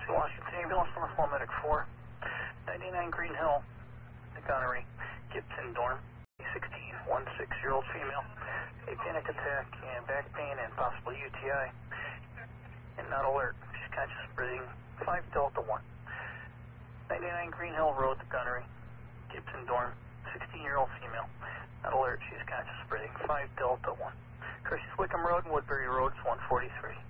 Washington Ambulance, North Medic 4, 99 Green Hill, Connery, Gibson Dorm, 16, 16-year-old female, a panic attack and back pain and possible UTI, and not alert. She's conscious breathing, 5 Delta 1. 99 Green Hill Road, Connery, Gibson Dorm, 16-year-old female, not alert. She's conscious breathing, 5 Delta 1. Christie's Wickham Road and Woodbury Road is 143.